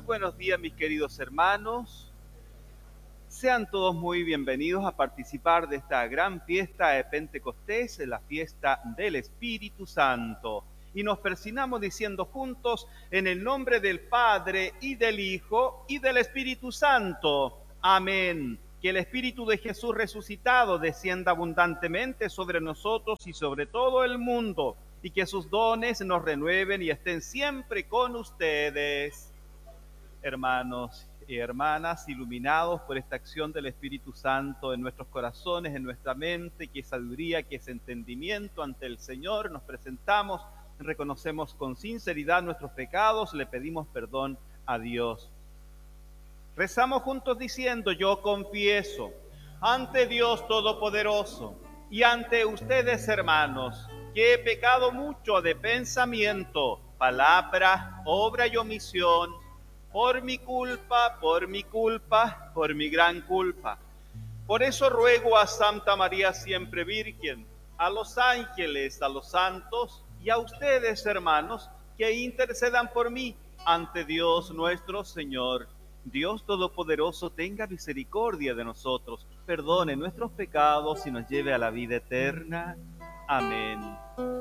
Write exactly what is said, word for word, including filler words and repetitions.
buenos días, mis queridos hermanos. Sean todos muy bienvenidos a participar de esta gran fiesta de Pentecostés, la fiesta del Espíritu Santo. Y nos persignamos diciendo juntos, en el nombre del Padre, y del Hijo, y del Espíritu Santo. Amén. Que el Espíritu de Jesús resucitado descienda abundantemente sobre nosotros y sobre todo el mundo, y que sus dones nos renueven y estén siempre con ustedes. Hermanos y hermanas, iluminados por esta acción del Espíritu Santo en nuestros corazones, en nuestra mente, que es sabiduría, que es entendimiento ante el Señor, nos presentamos, reconocemos con sinceridad nuestros pecados, le pedimos perdón a Dios. Rezamos juntos diciendo: yo confieso ante Dios Todopoderoso y ante ustedes, hermanos, que he pecado mucho de pensamiento, palabra, obra y omisión, por mi culpa, por mi culpa, por mi gran culpa. Por eso ruego a Santa María siempre Virgen, a los ángeles, a los santos y a ustedes, hermanos, que intercedan por mí ante Dios nuestro Señor. Dios Todopoderoso tenga misericordia de nosotros, perdone nuestros pecados y nos lleve a la vida eterna. Amén.